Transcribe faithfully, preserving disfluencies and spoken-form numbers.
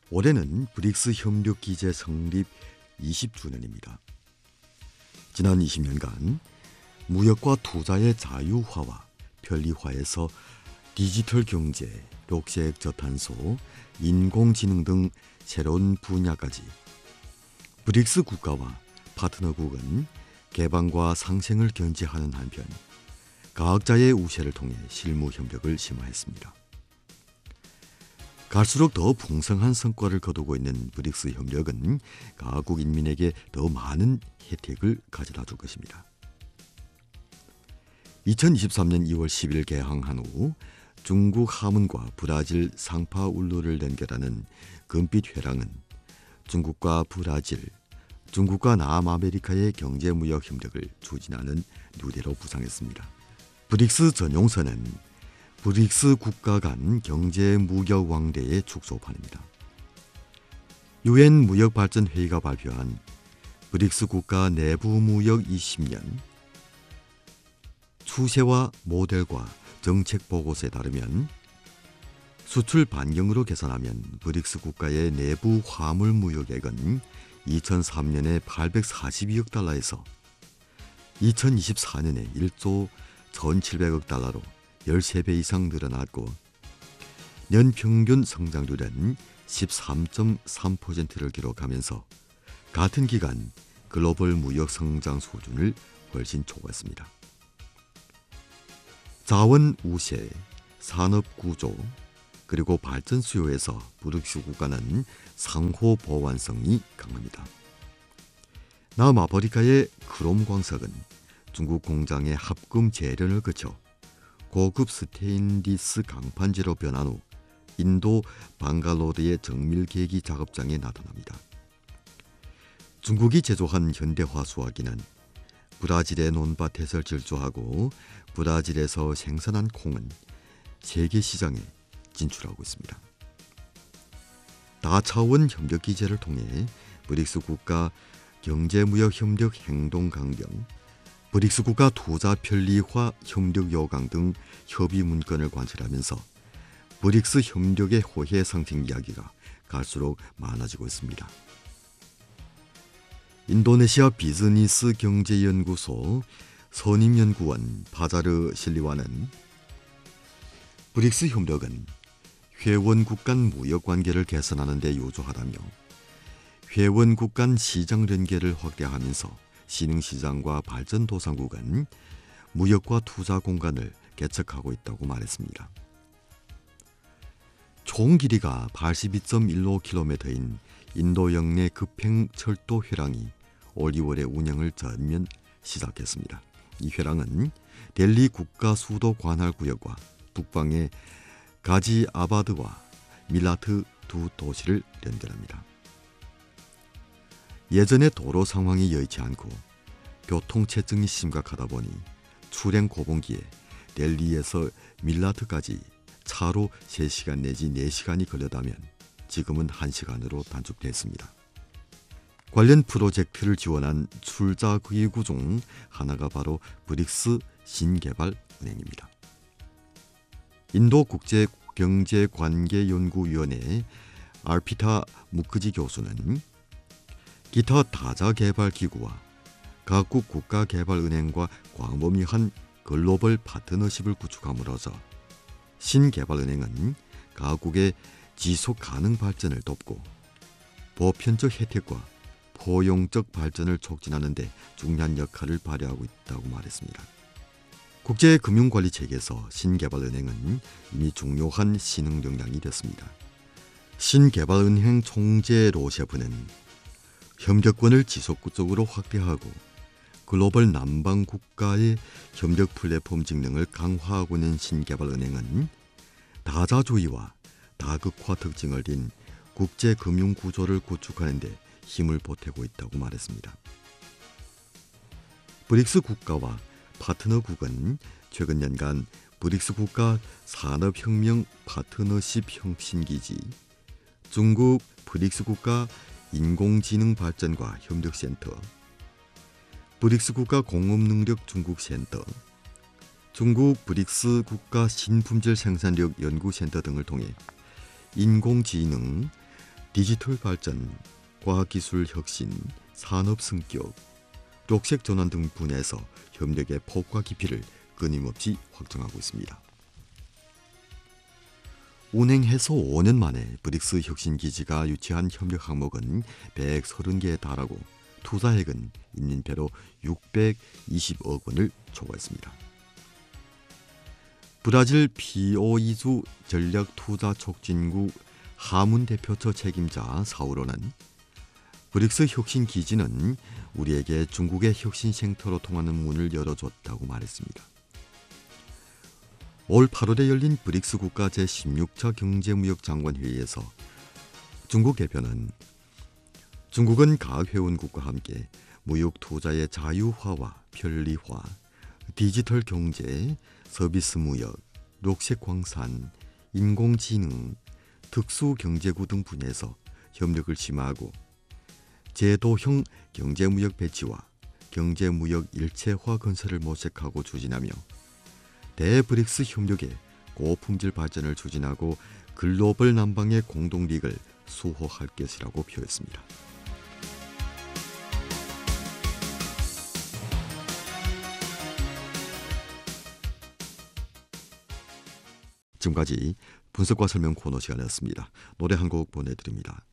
올해는 브릭스 협력기제 성립 이십 주년입니다. 지난 이십 년간 무역과 투자의 자유화와 편리화에서 디지털 경제, 녹색 저탄소, 인공지능 등 새로운 분야까지 브릭스 국가와 파트너국은 개방과 상생을 견지하는 한편 과학자의 우세를 통해 실무 협력을 심화했습니다. 갈수록 더 풍성한 성과를 거두고 있는 브릭스 협력은 각국 인민에게 더 많은 혜택을 가져다 줄 것입니다. 이천이십삼년 이월 십일 개항한 후 중국 하문과 브라질 상파울루를 연결하는 금빛 회랑은 중국과 브라질, 중국과 남아메리카의 경제무역 협력을 추진하는 누대로 부상했습니다. 브릭스 전용선은 브릭스 국가 간 경제무역 왕래의 축소판입니다. 유엔 무역발전회의가 발표한 브릭스 국가 내부무역 이십 년 추세와 모델과 정책 보고서에 따르면 수출 반경으로 계산하면 브릭스 국가의 내부 화물 무역액은 이천삼년에 팔백사십이억 달러에서 이천이십사년에 일조 천칠백억 달러로 십삼 배 이상 늘어났고 연평균 성장률은 십삼 점 삼 퍼센트를 기록하면서 같은 기간 글로벌 무역 성장 수준을 훨씬 초과했습니다. 자원 우세, 산업 구조, 그리고 발전 수요에서 브릭스 국가는 상호 보완성이 강합니다. 남아프리카의 크롬 광석은 중국 공장의 합금 재련을 거쳐 고급 스테인리스 강판재로 변한 후 인도 방갈로르의 정밀 계기 작업장에 나타납니다. 중국이 제조한 현대화 수화기는 브라질의 논밭에서 질주하고 브라질에서 생산한 콩은 세계 시장에 진출하고 있습니다. 다차원 협력 기제를 통해 브릭스 국가 경제무역 협력 행동 강경, 브릭스 국가 투자 편리화 협력 요강 등 협의 문건을 관찰하면서 브릭스 협력의 호혜 상승 이야기가 갈수록 많아지고 있습니다. 인도네시아 비즈니스 경제연구소 선임연구원 바자르 실리와는 브릭스 협력은 회원국 간 무역 관계를 개선하는 데 유조하다며 회원국 간 시장 연계를 확대하면서 신흥시장과 발전도상국은 무역과 투자 공간을 개척하고 있다고 말했습니다. 총 길이가 팔십이 점 일오 킬로미터인 인도 영내 급행 철도 회랑이 올 이월에 운영을 전면 시작했습니다. 이 회랑은 델리 국가 수도 관할 구역과 북방의 가지아바드와 밀라트 두 도시를 연결합니다. 예전에 도로 상황이 여의치 않고 교통체증이 심각하다 보니 출행 고봉기에 델리에서 밀라트까지 차로 세 시간 내지 네 시간이 걸렸다면 지금은 한 시간으로 단축됐습니다. 관련 프로젝트를 지원한 출자기구 중 하나가 바로 브릭스 신개발은행입니다. 인도국제경제관계연구위원회 알피타 무크지 교수는 기타 다자개발기구와 각국 국가개발은행과 광범위한 글로벌 파트너십을 구축함으로써 신개발은행은 각국의 지속가능 발전을 돕고 보편적 혜택과 포용적 발전을 촉진하는 데 중요한 역할을 발휘하고 있다고 말했습니다. 국제금융관리체계에서 신개발은행은 이미 중요한 신흥 역량이 됐습니다. 신개발은행 총재 로셰프는 협력권을 지속적으로 확대하고 글로벌 남방 국가의 협력 플랫폼 직능을 강화하고 있는 신개발은행은 다자주의와 다극화 특징을 띤 국제금융 구조를 구축하는 데 힘을 보태고 있다고 말했습니다. 브릭스 국가와 파트너국은 최근 년간 브릭스 국가 산업혁명 파트너십 혁신기지, 중국 브릭스 국가 인공지능 발전과 협력센터, 브릭스 국가 공업능력 중국센터, 중국 브릭스 국가 신품질 생산력 연구센터 등을 통해 인공지능, 디지털 발전, 과학기술 혁신, 산업 승격, 녹색 전환 등 분야에서 협력의 폭과 깊이를 끊임없이 확장하고 있습니다. 운행해서 오 년 만에 브릭스 혁신기지가 유치한 협력 항목은 백삼십 개에 달하고 투자액은 인민폐로 육백이십억 원을 초과했습니다. 브라질 피오이주 전략투자촉진국 하문 대표처 책임자 사우로는 브릭스 혁신기지는 우리에게 중국의 혁신센터로 통하는 문을 열어줬다고 말했습니다. 올 팔월에 열린 브릭스 국가 제십육 차 경제무역장관회의에서 중국 대표는 중국은 각 회원국과 함께 무역 투자의 자유화와 편리화, 디지털 경제, 서비스 무역, 녹색 광산, 인공지능, 특수경제구 등 분야에서 협력을 심화하고 제도형 경제무역 배치와 경제무역 일체화 건설을 모색하고 추진하며 대브릭스 협력의 고품질 발전을 추진하고 글로벌 남방의 공동리익을 수호할 것이라고 표했습니다. 지금까지 분석과 설명 코너 시간이었습니다. 노래 한 곡 보내드립니다.